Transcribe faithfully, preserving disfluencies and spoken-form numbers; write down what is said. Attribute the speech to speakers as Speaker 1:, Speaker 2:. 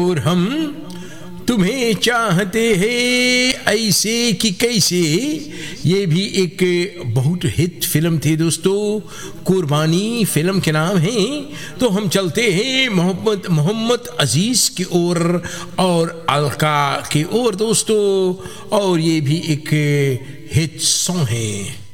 Speaker 1: और हम तुम्हें चाहते हैं ऐसे कि कैसे, ये भी एक बहुत हिट फिल्म थी दोस्तों। कुर्बानी फिल्म के नाम है। तो हम चलते हैं मोहम्मद मोहम्मद अजीज की ओर और अलका की ओर दोस्तों, और ये भी एक हिट सॉन्ग है।